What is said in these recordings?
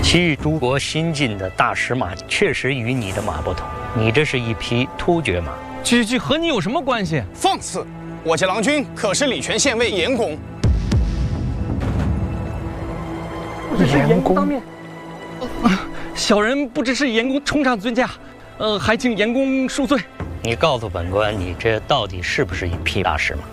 西域诸国新进的大使马确实与你的马不同，你这是一匹突厥马。 这和你有什么关系？ 放肆！我家郎君可是礼泉县尉严公。 这是严公当面。小人不知是严公冲上尊驾，还请严公恕罪。 你告诉本官，你这到底是不是一匹大使马？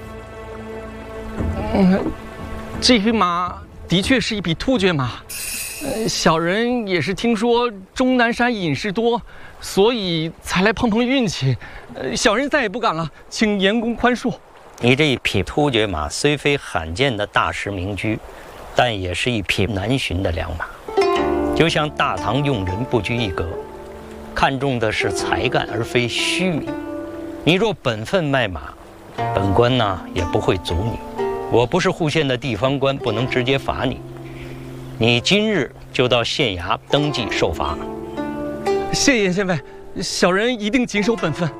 这匹马的确是一匹突厥马。小人也是听说终南山隐士多，所以才来碰碰运气。小人再也不敢了，请严公宽恕。 你这一匹突厥马虽非罕见的大食名驹，但也是一匹难寻的良马。就像大唐用人不拘一格，看重的是才干而非虚名。你若本分卖马，本官呢也不会阻你。我不是户县的地方官，不能直接罚你。你今日就到县衙登记受罚。 谢严县尉，小人一定谨守本分。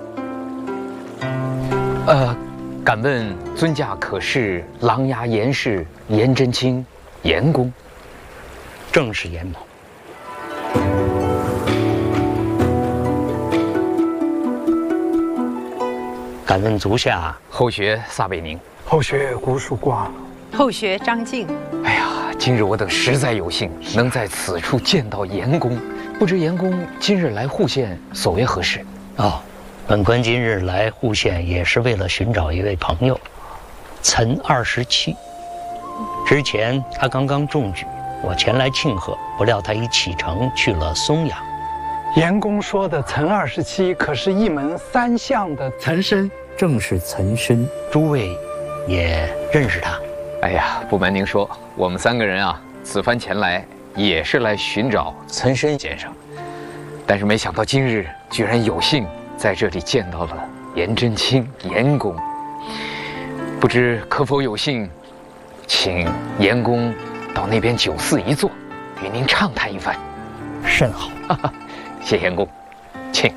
敢问尊驾可是琅琊严氏严真卿严公？ 正是严某。敢问足下后学撒贝宁， 后学古蜀光， 后学张静。 哎呀，今日我等实在有幸能在此处见到严公，不知严公今日来户县所为何事？ 本官今日来户县也是为了寻找一位朋友，岑27。之前他刚刚中举，我前来庆贺，不料他已启程去了松阳。 严公说的岑27可是一门3相的岑参？ 正是岑参，诸位也认识他？ 哎呀，不瞒您说，我们3个人啊，此番前来也是来寻找岑参先生，但是没想到今日居然有幸在这里见到了严真卿严公，不知可否有幸，请严公到那边酒肆一坐，与您畅谈一番。 甚好， 谢严公，请。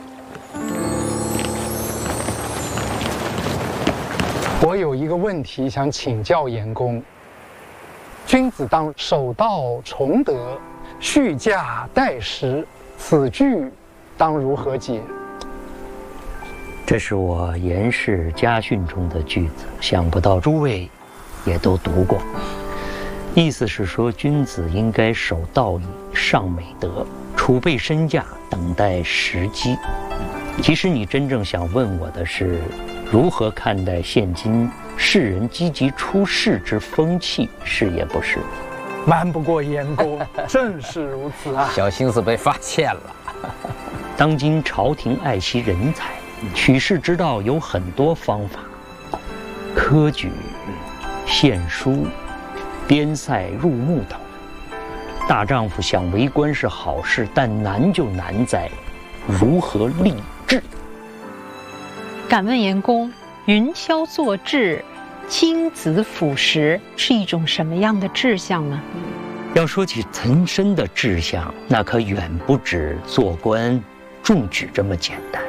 我有一个问题想请教严公：君子当守道崇德，续驾待时，此句当如何解？ 这是我严氏家训中的句子，想不到诸位也都读过。意思是说，君子应该守道义，尚美德，储备身价，等待时机。其实你真正想问我的是，如何看待现今世人积极出仕之风气，是也不是？ 瞒不过严公，正是如此啊！ 小心思被发现了。 当今朝廷爱惜人才，取士之道有很多方法，科举、献书、边塞入幕等。大丈夫想为官是好事，但难就难在如何立志。 敢问严公，云霄作志，亲子辅食是一种什么样的志向呢？ 要说起岑参的志向，那可远不止做官中举这么简单。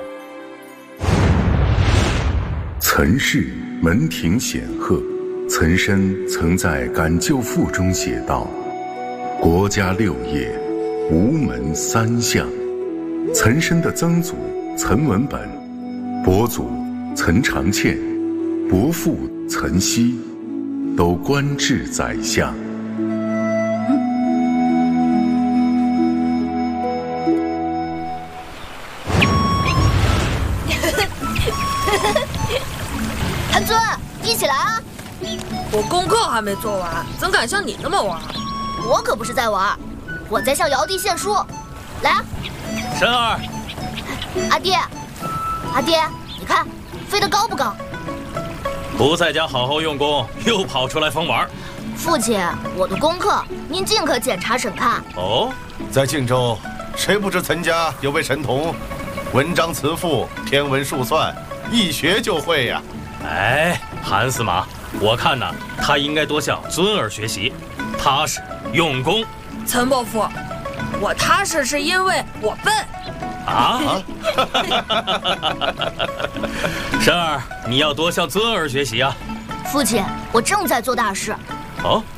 岑氏门庭显赫，岑参曾在《感旧赋》中写道：“国家6业，无门3相。”岑参的曾祖岑文本、伯祖岑长倩、伯父岑熙都官至宰相。 谭尊，一起来啊！ 我功课还没做完，怎敢像你那么玩？ 我可不是在玩，我在向尧帝献书。来啊！ 申儿， 阿爹，阿爹，你看飞得高不高？ 不在家好好用功，又跑出来疯玩。 父亲，我的功课您尽可检查审看。 哦，在晋州，谁不知岑家有位神童，文章辞赋、天文数算，一学就会呀。 哎，韩司马，我看呐，他应该多向尊儿学习，踏实用功。 岑伯父，我踏实是因为我笨。 啊！申儿，你要多向尊儿学习啊。 父亲，我正在做大事。 哦，